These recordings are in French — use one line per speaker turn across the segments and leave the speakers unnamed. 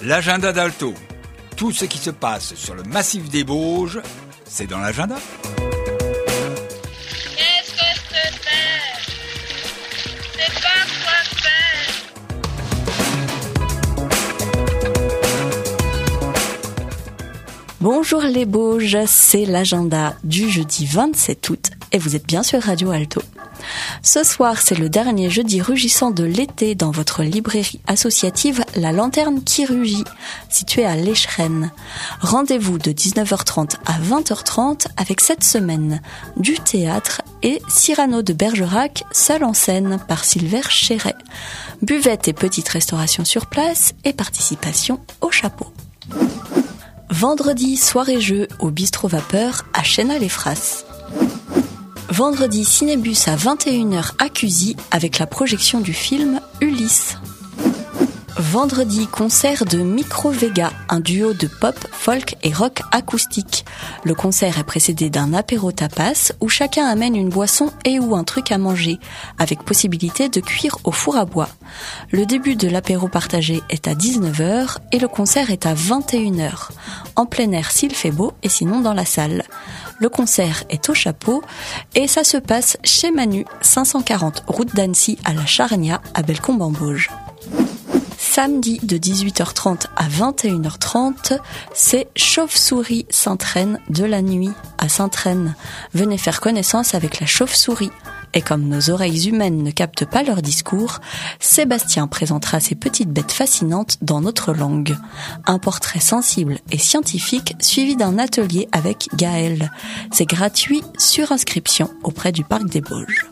L'agenda d'Alto. Tout ce qui se passe sur le massif des Bauges, c'est dans l'agenda.
Qu'est-ce que c'est? C'est pas quoi faire.
Bonjour les Bauges, c'est l'agenda du jeudi 27 août et vous êtes bien sur Radio Alto. Ce soir, c'est le dernier jeudi rugissant de l'été dans votre librairie associative La Lanterne qui rugit, située à l'Échrennes. Rendez-vous de 19h30 à 20h30 avec cette semaine du théâtre et Cyrano de Bergerac, seul en scène par Silver Chéret. Buvette et petite restauration sur place et participation au chapeau. Vendredi, soirée-jeu au Bistrot Vapeur à Chénal-les-Fras. Vendredi, cinébus à 21h à Cusy avec la projection du film Ulysse. Vendredi, concert de Micro Vega, un duo de pop, folk et rock acoustique. Le concert est précédé d'un apéro tapas où chacun amène une boisson et ou un truc à manger, avec possibilité de cuire au four à bois. Le début de l'apéro partagé est à 19h et le concert est à 21h. En plein air s'il fait beau et sinon dans la salle. Le concert est au chapeau et ça se passe chez Manu, 540 route d'Annecy à la Charnia à Bellecombe-en-Bauges. Samedi de 18h30 à 21h30, c'est Chauve-souris Sainte-Reine de la nuit à Sainte-Reine. Venez faire connaissance avec la chauve-souris. Et comme nos oreilles humaines ne captent pas leur discours, Sébastien présentera ces petites bêtes fascinantes dans notre langue. Un portrait sensible et scientifique suivi d'un atelier avec Gaël. C'est gratuit sur inscription auprès du Parc des Bauges.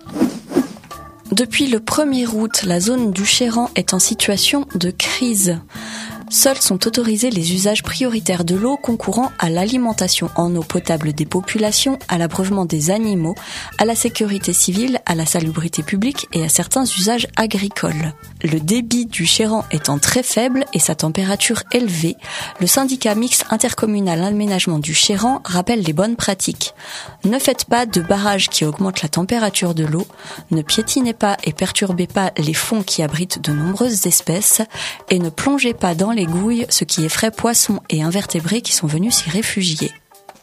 Depuis le 1er août, la zone du Chéran est en situation de crise. Seuls sont autorisés les usages prioritaires de l'eau concourant à l'alimentation en eau potable des populations, à l'abreuvement des animaux, à la sécurité civile, à la salubrité publique et à certains usages agricoles. Le débit du Chéran étant très faible et sa température élevée, le syndicat mixte intercommunal aménagement du Chéran rappelle les bonnes pratiques. Ne faites pas de barrages qui augmentent la température de l'eau, ne piétinez pas et perturbez pas les fonds qui abritent de nombreuses espèces et ne plongez pas dans les gouilles, ce qui effraie poissons et invertébrés qui sont venus s'y réfugier.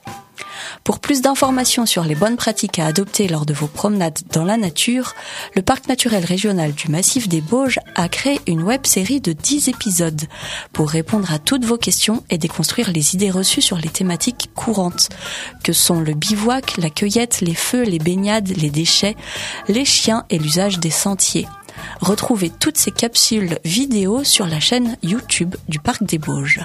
Pour plus d'informations sur les bonnes pratiques à adopter lors de vos promenades dans la nature, le Parc naturel régional du Massif des Bauges a créé une web-série de 10 épisodes pour répondre à toutes vos questions et déconstruire les idées reçues sur les thématiques courantes, que sont le bivouac, la cueillette, les feux, les baignades, les déchets, les chiens et l'usage des sentiers. Retrouvez toutes ces capsules vidéo sur la chaîne YouTube du Parc des Bauges.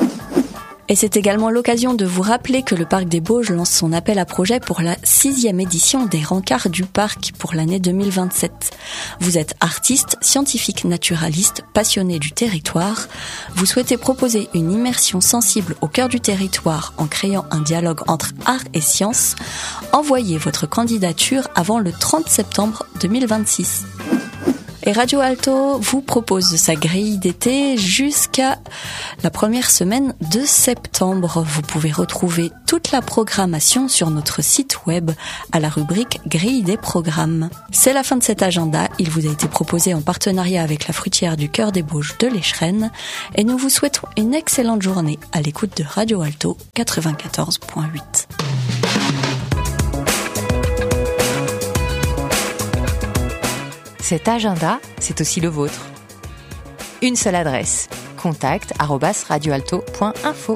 Et c'est également l'occasion de vous rappeler que le Parc des Bauges lance son appel à projet pour la 6e édition des rencarts du parc pour l'année 2027. Vous êtes artiste, scientifique, naturaliste, passionné du territoire. Vous souhaitez proposer une immersion sensible au cœur du territoire en créant un dialogue entre art et science. Envoyez votre candidature avant le 30 septembre 2026. Et Radio Alto vous propose sa grille d'été jusqu'à la première semaine de septembre. Vous pouvez retrouver toute la programmation sur notre site web à la rubrique grille des programmes. C'est la fin de cet agenda. Il vous a été proposé en partenariat avec la fruitière du Cœur des Bauges de l'Échrennes et nous vous souhaitons une excellente journée à l'écoute de Radio Alto 94.8.
Cet agenda, c'est aussi le vôtre. Une seule adresse, contact@radioalto.info.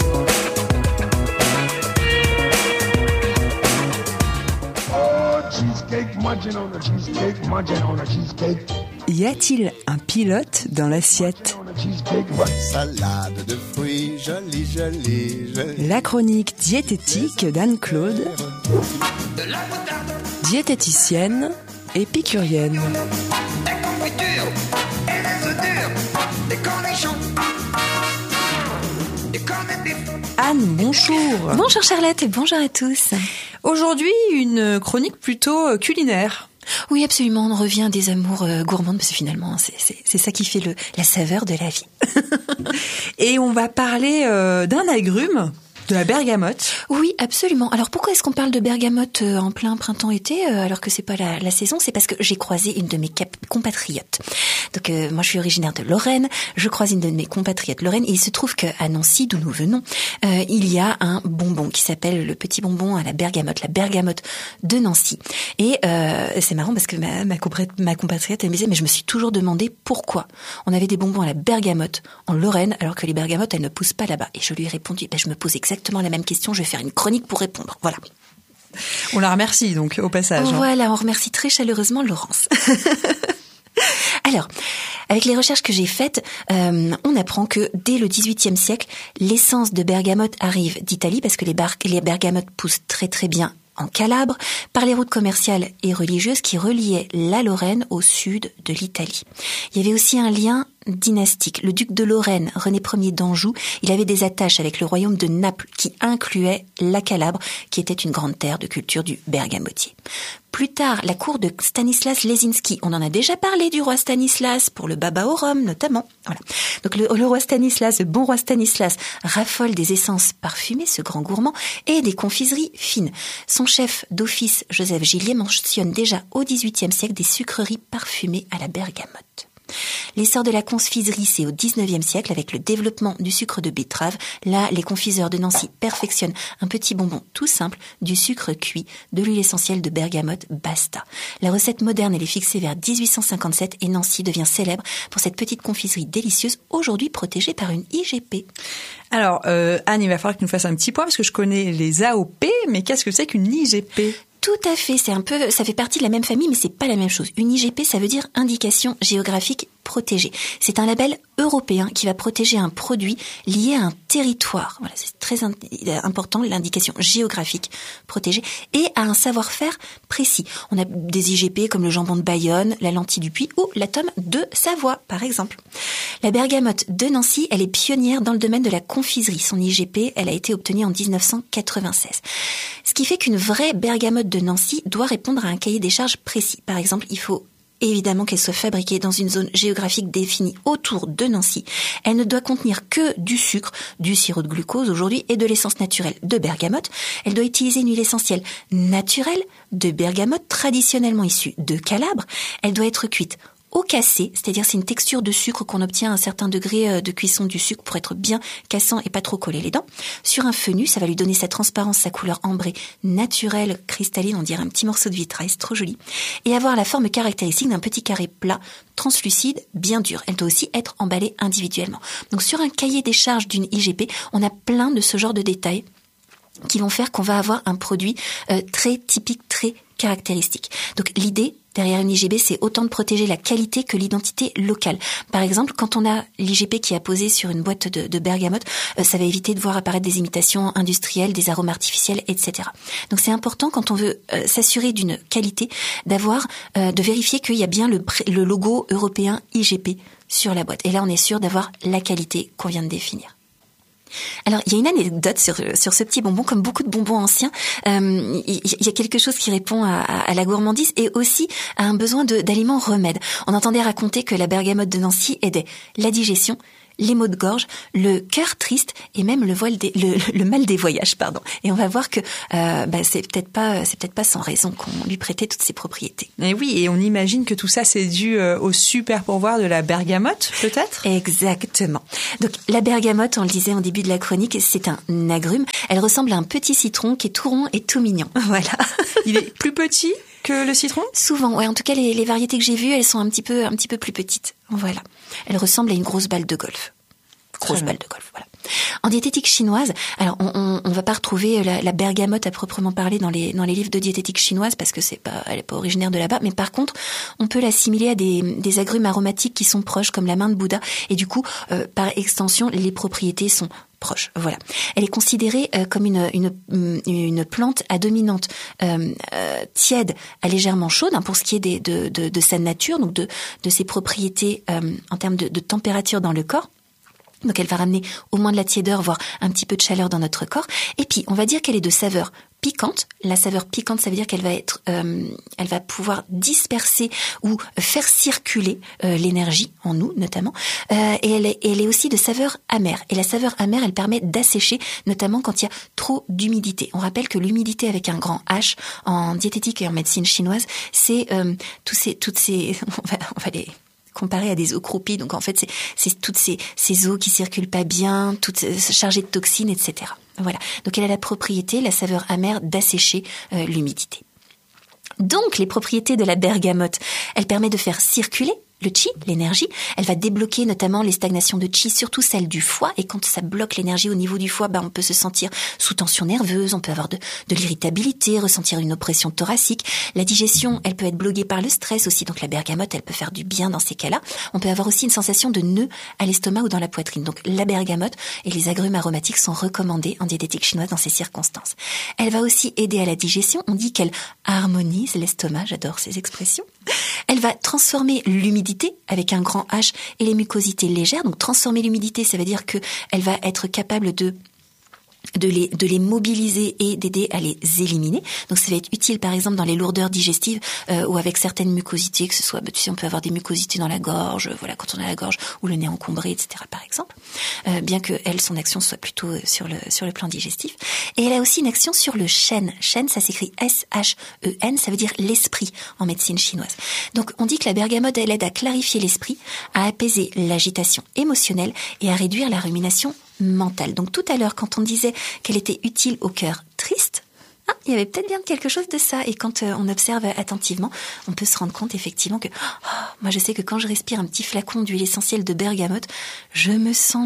Y a-t-il un pilote dans l'assiette?
Salade de fruits, jolie, jolie, jolie.
La chronique diététique d'Anne-Claude, diététicienne épicurienne.
Des confitures et des œufs durs, des cornichons, des cornets de bif.
Anne, bonjour.
Bonjour Charlotte et bonjour à tous.
Aujourd'hui, une chronique plutôt culinaire.
Oui, absolument, on revient des amours gourmandes parce que finalement, c'est ça qui fait la saveur de la vie.
Et on va parler d'un agrume De la bergamote.
Oui, absolument. Alors pourquoi est-ce qu'on parle de bergamote en plein printemps-été alors que c'est pas la saison? C'est parce que j'ai croisé une de mes compatriotes. Donc moi je suis originaire de Lorraine, je croise une de mes compatriotes Lorraine et il se trouve qu'à Nancy, d'où nous venons, il y a un bonbon qui s'appelle le petit bonbon à la bergamote de Nancy. Et c'est marrant parce que ma compatriote elle me disait mais je me suis toujours demandé pourquoi on avait des bonbons à la bergamote en Lorraine alors que les bergamotes elles ne poussent pas là-bas. Et je lui ai répondu je me pose exactement la même question, je vais faire une chronique pour répondre. Voilà.
On la remercie donc au passage.
Voilà, on remercie très chaleureusement Laurence. Alors, avec les recherches que j'ai faites, on apprend que dès le XVIIIe siècle, l'essence de bergamote arrive d'Italie parce que les bergamotes poussent très très bien en Calabre, par les routes commerciales et religieuses qui reliaient la Lorraine au sud de l'Italie. Il y avait aussi un lien dynastique. Le duc de Lorraine, René Ier d'Anjou, il avait des attaches avec le royaume de Naples qui incluait la Calabre, qui était une grande terre de culture du bergamotier. Plus tard, la cour de Stanislas Lesinski, on en a déjà parlé du roi Stanislas pour le baba au rhum notamment. Voilà. Donc le roi Stanislas, le bon roi Stanislas, raffole des essences parfumées, ce grand gourmand, et des confiseries fines. Son chef d'office, Joseph Gillier, mentionne déjà au XVIIIe siècle des sucreries parfumées à la bergamote. L'essor de la confiserie, c'est au XIXe siècle avec le développement du sucre de betterave. Là, les confiseurs de Nancy perfectionnent un petit bonbon tout simple, du sucre cuit, de l'huile essentielle de bergamote, basta. La recette moderne, elle est fixée vers 1857 et Nancy devient célèbre pour cette petite confiserie délicieuse, aujourd'hui protégée par une IGP.
Alors, Anne, il va falloir que tu nous fasses un petit point parce que je connais les AOP, mais qu'est-ce que c'est qu'une IGP ?
Tout à fait, ça fait partie de la même famille, mais c'est pas la même chose. Une IGP, ça veut dire indication géographique protégée. C'est un label européen qui va protéger un produit lié à un territoire. Voilà, c'est très important, l'indication géographique protégée, et à un savoir-faire précis. On a des IGP comme le jambon de Bayonne, la lentille du Puy ou la tome de Savoie, par exemple. La bergamote de Nancy, elle est pionnière dans le domaine de la confiserie. Son IGP, elle a été obtenue en 1996. Ce qui fait qu'une vraie bergamote de Nancy doit répondre à un cahier des charges précis. Par exemple, il faut évidemment qu'elle soit fabriquée dans une zone géographique définie autour de Nancy. Elle ne doit contenir que du sucre, du sirop de glucose aujourd'hui et de l'essence naturelle de bergamote. Elle doit utiliser une huile essentielle naturelle de bergamote traditionnellement issue de Calabre. Elle doit être cuite au cassé, c'est-à-dire c'est une texture de sucre qu'on obtient à un certain degré de cuisson du sucre pour être bien cassant et pas trop coller les dents. Sur un fendu, ça va lui donner sa transparence, sa couleur ambrée, naturelle, cristalline, on dirait un petit morceau de vitrail, c'est trop joli. Et avoir la forme caractéristique d'un petit carré plat, translucide, bien dur. Elle doit aussi être emballée individuellement. Donc sur un cahier des charges d'une IGP, on a plein de ce genre de détails qui vont faire qu'on va avoir un produit très typique, très caractéristique. Donc l'idée derrière une IGP, c'est autant de protéger la qualité que l'identité locale. Par exemple, quand on a l'IGP qui est apposé sur une boîte de bergamote, ça va éviter de voir apparaître des imitations industrielles, des arômes artificiels, etc. Donc c'est important quand on veut s'assurer d'une qualité, de vérifier qu'il y a bien le logo européen IGP sur la boîte. Et là, on est sûr d'avoir la qualité qu'on vient de définir. Alors, il y a une anecdote sur ce petit bonbon, comme beaucoup de bonbons anciens. Il y a quelque chose qui répond à la gourmandise et aussi à un besoin d'aliments remèdes. On entendait raconter que la bergamote de Nancy aidait la digestion, les maux de gorge, le cœur triste et même le mal des voyages, pardon. Et on va voir que c'est peut-être pas sans raison qu'on lui prêtait toutes ces propriétés.
Et oui, et on imagine que tout ça c'est dû au super pourvoir de la bergamote, peut-être ?
Exactement. Donc la bergamote, on le disait en début de la chronique, c'est un agrume. Elle ressemble à un petit citron qui est tout rond et tout mignon. Voilà.
Il est plus petit que le citron ?
Souvent, ouais. En tout cas, les variétés que j'ai vues, elles sont un petit peu plus petites. Voilà. Elle ressemble à une grosse balle de golf. Balle de golf, voilà. En diététique chinoise, alors on va pas retrouver la bergamote à proprement parler dans les livres de diététique chinoise parce que elle est pas originaire de là-bas, mais par contre, on peut l'assimiler à des agrumes aromatiques qui sont proches comme la main de Bouddha et du coup, par extension, les propriétés sont proches. Voilà. Elle est considérée comme une plante à dominante tiède à légèrement chaude, pour ce qui est de sa nature, donc de ses propriétés en termes de température dans le corps. Donc elle va ramener au moins de la tiédeur, voire un petit peu de chaleur dans notre corps. Et puis on va dire qu'elle est de saveur piquante. La saveur piquante, ça veut dire qu'elle va être, elle va pouvoir disperser ou faire circuler l'énergie en nous notamment. Et elle est aussi de saveur amère. Et la saveur amère, elle permet d'assécher, notamment quand il y a trop d'humidité. On rappelle que l'humidité avec un grand H en diététique et en médecine chinoise, c'est toutes ces, on va les comparé à des eaux croupies. Donc en fait, c'est toutes ces eaux qui circulent pas bien, toutes chargées de toxines, etc. Voilà. Donc elle a la propriété, la saveur amère, d'assécher l'humidité. Donc les propriétés de la bergamote, elle permet de faire circuler le chi, l'énergie. Elle va débloquer notamment les stagnations de chi, surtout celles du foie. Et quand ça bloque l'énergie au niveau du foie, on peut se sentir sous tension nerveuse, on peut avoir de l'irritabilité, ressentir une oppression thoracique. La digestion, elle peut être bloquée par le stress aussi. Donc la bergamote, elle peut faire du bien dans ces cas-là. On peut avoir aussi une sensation de nœud à l'estomac ou dans la poitrine. Donc la bergamote et les agrumes aromatiques sont recommandés en diététique chinoise dans ces circonstances. Elle va aussi aider à la digestion. On dit qu'elle harmonise l'estomac. J'adore ces expressions. Elle va transformer l'humidité avec un grand H et les mucosités légères. Donc transformer l'humidité, ça veut dire que elle va être capable de les mobiliser et d'aider à les éliminer. Donc ça va être utile par exemple dans les lourdeurs digestives ou avec certaines mucosités, que ce soit, tu sais, on peut avoir des mucosités dans la gorge, voilà, quand on a la gorge ou le nez encombré, etc. par exemple. Bien que elle, son action soit plutôt sur le plan digestif. Et elle a aussi une action sur le shen. Shen, ça s'écrit S-H-E-N, ça veut dire l'esprit en médecine chinoise. Donc on dit que la bergamote, elle aide à clarifier l'esprit, à apaiser l'agitation émotionnelle et à réduire la rumination mentale. Donc tout à l'heure, quand on disait qu'elle était utile au cœur triste, il y avait peut-être bien quelque chose de ça. Et quand on observe attentivement, on peut se rendre compte effectivement que moi je sais que quand je respire un petit flacon d'huile essentielle de bergamote, je me sens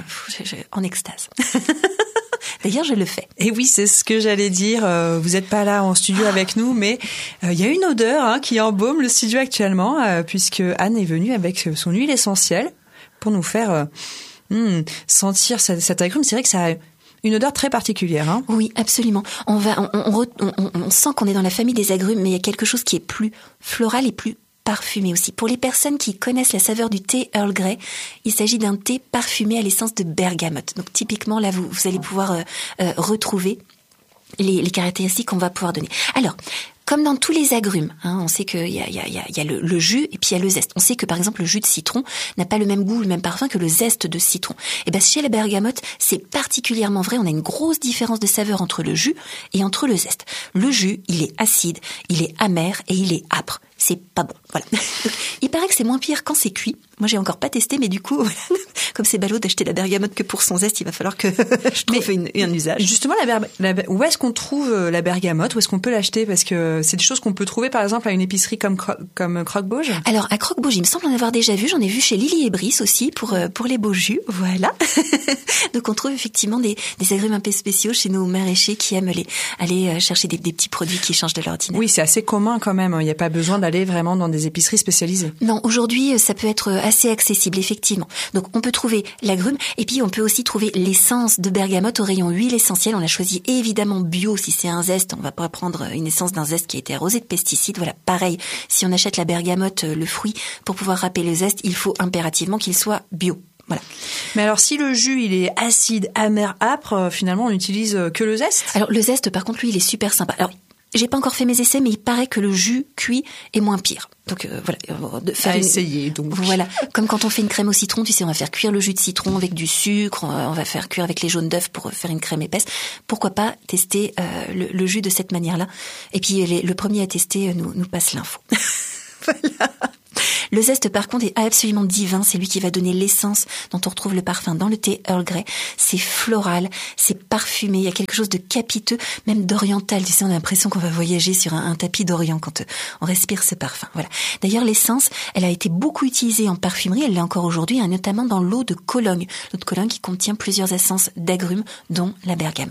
en extase. D'ailleurs, je le fais.
Et oui, c'est ce que j'allais dire. Vous n'êtes pas là en studio avec nous, mais il y a une odeur qui embaume le studio actuellement, puisque Anne est venue avec son huile essentielle pour nous faire sentir cet agrume. C'est vrai que ça a une odeur très particulière. Hein.
Oui, absolument. On sent qu'on est dans la famille des agrumes, mais il y a quelque chose qui est plus floral et plus parfumé aussi. Pour les personnes qui connaissent la saveur du thé Earl Grey, il s'agit d'un thé parfumé à l'essence de bergamote. Donc typiquement, là, vous allez pouvoir retrouver les caractéristiques qu'on va pouvoir donner. Alors, comme dans tous les agrumes, on sait qu'il y a le jus et puis il y a le zeste. On sait que par exemple le jus de citron n'a pas le même goût, le même parfum que le zeste de citron. Et ben chez la bergamote, c'est particulièrement vrai. On a une grosse différence de saveur entre le jus et entre le zeste. Le jus, il est acide, il est amer et il est âpre. C'est pas bon, voilà. Il paraît que c'est moins pire quand c'est cuit. Moi, j'ai encore pas testé, mais du coup, voilà, comme c'est ballot d'acheter la bergamote que pour son zeste, il va falloir que je trouve un usage.
Justement, où est-ce qu'on trouve la bergamote? Où est-ce qu'on peut l'acheter? Parce que c'est des choses qu'on peut trouver, par exemple, à une épicerie comme Croque-Bauge.
Alors, à Croque-Bauge, il me semble en avoir déjà vu. J'en ai vu chez Lily et Brice aussi pour les beaux jus. Voilà. Donc, on trouve effectivement des agrumes un peu spéciaux chez nos maraîchers qui aiment aller chercher des petits produits qui changent de l'ordinaire.
Oui, c'est assez commun quand même. Il n'y a pas besoin d'aller vraiment dans des épiceries spécialisées.
Non, aujourd'hui, ça peut être assez accessible, effectivement. Donc, on peut trouver l'agrume et puis on peut aussi trouver l'essence de bergamote au rayon huile essentielle. On a choisi évidemment bio. Si c'est un zeste, on va pas prendre une essence d'un zeste qui a été arrosé de pesticides. Voilà, pareil. Si on achète la bergamote, le fruit, pour pouvoir râper le zeste, il faut impérativement qu'il soit bio. Voilà.
Mais alors, si le jus, il est acide, amer, âpre, finalement, on n'utilise que le zeste?
Alors, le zeste, par contre, lui, il est super sympa. Alors, j'ai pas encore fait mes essais, mais il paraît que le jus cuit est moins pire. Donc voilà, de faire
essayer. Donc
voilà, comme quand on fait une crème au citron, tu sais, on va faire cuire le jus de citron avec du sucre, on va faire cuire avec les jaunes d'œufs pour faire une crème épaisse. Pourquoi pas tester le jus de cette manière-là? Et puis le premier à tester nous passe l'info. Voilà. Le zeste, par contre, est absolument divin. C'est lui qui va donner l'essence dont on retrouve le parfum dans le thé Earl Grey. C'est floral, c'est parfumé. Il y a quelque chose de capiteux, même d'oriental. Tu sais, on a l'impression qu'on va voyager sur un tapis d'Orient quand on respire ce parfum. Voilà. D'ailleurs, l'essence, elle a été beaucoup utilisée en parfumerie. Elle l'est encore aujourd'hui, notamment dans l'eau de Cologne. L'eau de Cologne qui contient plusieurs essences d'agrumes, dont la bergamote.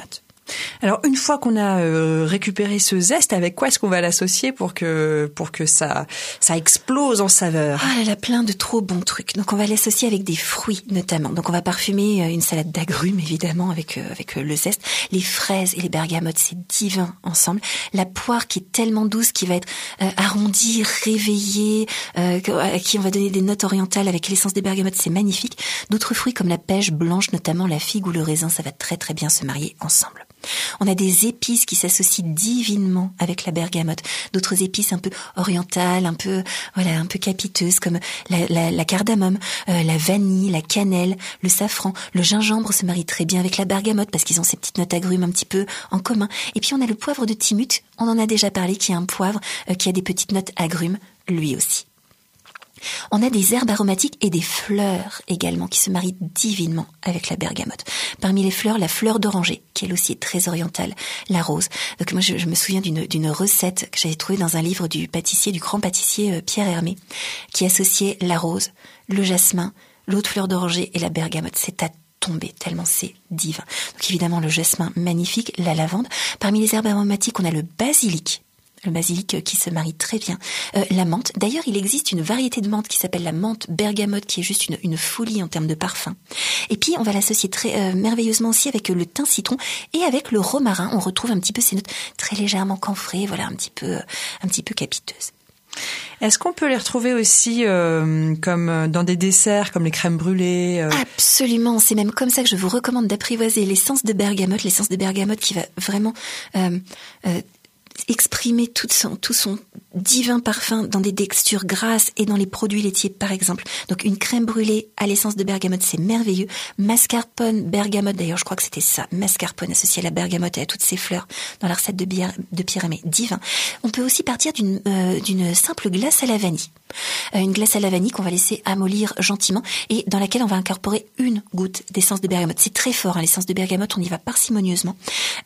Alors une fois qu'on a récupéré ce zeste, avec quoi est-ce qu'on va l'associer pour que ça explose en saveur?
Ah là là, plein de trop bons trucs. Donc on va l'associer avec des fruits notamment. Donc on va parfumer une salade d'agrumes évidemment avec le zeste, les fraises et les bergamotes, c'est divin ensemble. La poire qui est tellement douce, qui va être arrondie, réveillée, à qui on va donner des notes orientales avec l'essence des bergamotes, c'est magnifique. D'autres fruits comme la pêche blanche, notamment la figue ou le raisin, ça va très très bien se marier ensemble. On a des épices qui s'associent divinement avec la bergamote, d'autres épices un peu orientales, un peu capiteuses comme la cardamome, la vanille, la cannelle, le safran, le gingembre se marie très bien avec la bergamote parce qu'ils ont ces petites notes agrumes un petit peu en commun. Et puis on a le poivre de Timut, on en a déjà parlé, qui est un poivre qui a des petites notes agrumes lui aussi. On a des herbes aromatiques et des fleurs également qui se marient divinement avec la bergamote. Parmi les fleurs, la fleur d'oranger, qui elle aussi est très orientale, la rose. Donc moi je me souviens d'une recette que j'avais trouvée dans un livre du grand pâtissier Pierre Hermé, qui associait la rose, le jasmin, l'autre fleur d'oranger et la bergamote. C'est à tomber tellement c'est divin. Donc évidemment le jasmin magnifique, la lavande. Parmi les herbes aromatiques, on a le basilic. Le basilic qui se marie très bien. La menthe. D'ailleurs, il existe une variété de menthe qui s'appelle la menthe bergamote, qui est juste une folie en termes de parfum. Et puis, on va l'associer très merveilleusement aussi avec le thym citron et avec le romarin. On retrouve un petit peu ces notes très légèrement camphrées, voilà, un petit peu capiteuses.
Est-ce qu'on peut les retrouver aussi comme dans des desserts, comme les crèmes brûlées
Absolument, c'est même comme ça que je vous recommande d'apprivoiser l'essence de bergamote qui va vraiment exprimer tout son divin parfum dans des textures grasses et dans les produits laitiers par exemple. Donc une crème brûlée à l'essence de bergamote, c'est merveilleux. Mascarpone, bergamote, d'ailleurs je crois que c'était ça, mascarpone associé à la bergamote et à toutes ces fleurs dans la recette de Pierre Hermé, divin. On peut aussi partir d'une simple glace à la vanille. Une glace à la vanille qu'on va laisser amollir gentiment et dans laquelle on va incorporer une goutte d'essence de bergamote. C'est très fort, hein, l'essence de bergamote, on y va parcimonieusement.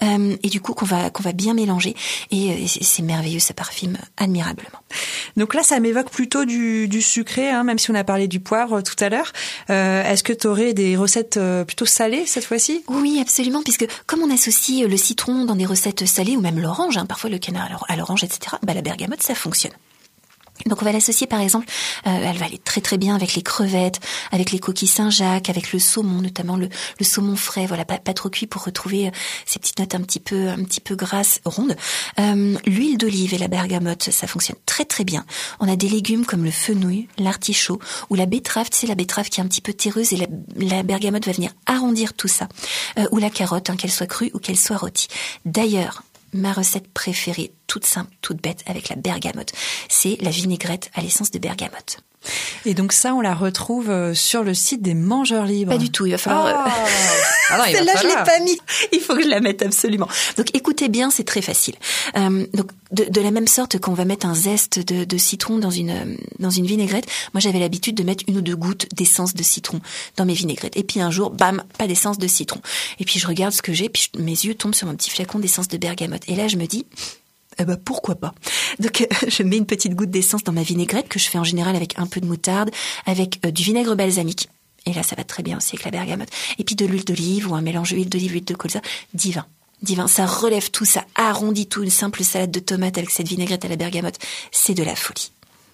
Et du coup qu'on va bien mélanger et c'est merveilleux, ça parfume admirablement.
Donc là, ça m'évoque plutôt du sucré, hein, même si on a parlé du poivre tout à l'heure. Est-ce que tu aurais des recettes plutôt salées cette fois-ci?
Oui, absolument, puisque comme on associe le citron dans des recettes salées ou même l'orange, hein, parfois le canard à l'orange, etc., la bergamote, ça fonctionne. Donc on va l'associer par exemple, elle va aller très très bien avec les crevettes, avec les coquilles Saint-Jacques, avec le saumon, notamment le saumon frais, voilà, pas trop cuit pour retrouver ces petites notes un petit peu grasses, rondes. L'huile d'olive et la bergamote, ça fonctionne très très bien. On a des légumes comme le fenouil, l'artichaut ou la betterave, c'est la betterave qui est un petit peu terreuse et la bergamote va venir arrondir tout ça. Ou la carotte, hein, qu'elle soit crue ou qu'elle soit rôtie. D'ailleurs, ma recette préférée, toute simple, toute bête, avec la bergamote, c'est la vinaigrette à l'essence de bergamote.
Et donc ça, on la retrouve sur le site des Mangeurs Libres.
Pas du tout, il va falloir... Celle-là, je l'ai pas mis. Il faut que je la mette absolument. Donc écoutez bien, c'est très facile. Donc de la même sorte qu'on va mettre un zeste de citron dans une vinaigrette, moi j'avais l'habitude de mettre 1 ou 2 gouttes d'essence de citron dans mes vinaigrettes. Et puis un jour, bam, pas d'essence de citron. Et puis je regarde ce que j'ai, puis mes yeux tombent sur mon petit flacon d'essence de bergamote. Et là, je me dis... pourquoi pas. Donc je mets une petite goutte d'essence dans ma vinaigrette que je fais en général avec un peu de moutarde, avec du vinaigre balsamique. Et là ça va très bien aussi avec la bergamote. Et puis de l'huile d'olive ou un mélange huile d'olive, huile de colza, divin. Ça relève tout, ça arrondit tout. Une simple salade de tomates avec cette vinaigrette à la bergamote, c'est de la folie.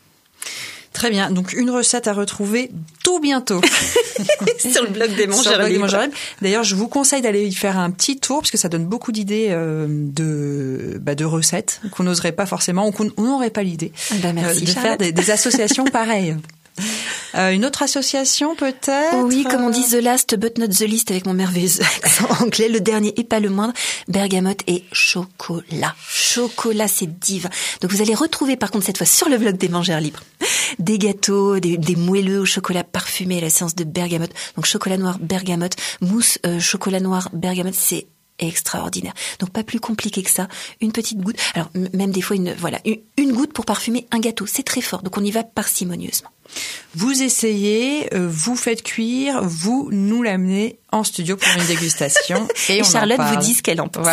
Très bien, donc une recette à retrouver tout bientôt.
Sur le blog des Mangeurs Libres.
D'ailleurs, je vous conseille d'aller y faire un petit tour parce que ça donne beaucoup d'idées de recettes qu'on n'oserait pas forcément, ou qu'on n'aurait pas l'idée
merci,
de faire des associations pareilles. Une autre association peut-être?
Oui, comme on dit, the last but not the least avec mon merveilleux accent anglais, le dernier et pas le moindre, bergamote et chocolat. Chocolat, c'est divin. Donc vous allez retrouver par contre cette fois sur le blog des Mangeurs Libres des gâteaux, des moelleux au chocolat parfumé à l'essence de bergamote. Donc chocolat noir, bergamote, mousse chocolat noir, bergamote, c'est extraordinaire. Donc pas plus compliqué que ça. Une petite goutte. Alors même des fois une goutte pour parfumer un gâteau. C'est très fort. Donc on y va parcimonieusement.
Vous essayez, vous faites cuire, vous nous l'amenez en studio pour une dégustation.
Et Charlotte vous dit ce qu'elle en pense.
Voilà.